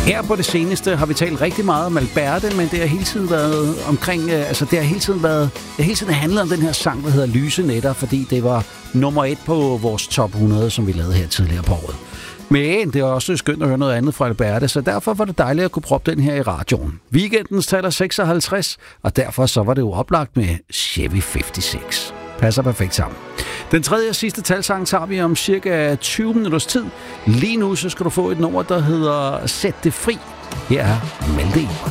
Her på det seneste har vi talt rigtig meget om Alberte, men det har hele tiden været omkring, det har hele tiden handlet om den her sang, der hedder Lyse Nætter, fordi det var nummer 1 på vores top 100, som vi lavede her tidligere på året. Men det er også skønt at høre noget andet fra Alberte, så derfor var det dejligt at kunne proppe den her i radioen. Weekendens taler 56, og derfor så var det jo oplagt med Chevy 56. Passer perfekt sammen. Den tredje og sidste talsang tager vi om cirka 20 minutters tid. Lige nu så skal du få et nummer, der hedder Sæt det fri. Her er Maldi.